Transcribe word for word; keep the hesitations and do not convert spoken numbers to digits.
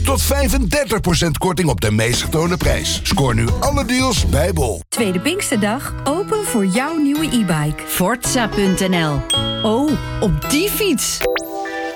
Tot vijfendertig procent korting op de meest getoonde prijs. Scoor nu alle deals bij Bol. Tweede Pinksterdag, open voor jouw nieuwe e-bike. Forza punt n l. Oh, op die fiets.